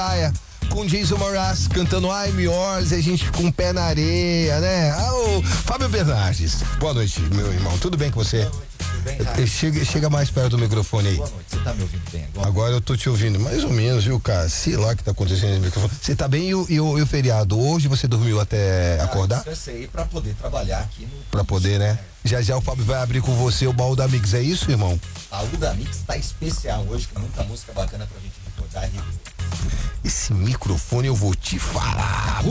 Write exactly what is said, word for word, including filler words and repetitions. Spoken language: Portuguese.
praia com Jason Mraz cantando I'm Yours e a gente com o pé na areia, né? Ah, o Fábio Bernardes. Boa noite, meu irmão. Tudo bem com você? Boa noite, tudo bem, cara? Chega, chega mais perto do microfone aí. Boa noite, você tá me ouvindo bem agora? Agora eu tô te ouvindo, mais ou menos, viu, cara? Sei lá o que tá acontecendo no microfone. Você tá bem e o, e o, e o feriado? Hoje você dormiu até ah, acordar? Descansei pra poder trabalhar aqui no... Pra poder, né? Já já o Fábio vai abrir com você o baú da Mix, é isso, irmão? O baú da Mix tá especial hoje, com muita música bacana pra gente recordar. Esse microfone eu vou te falar.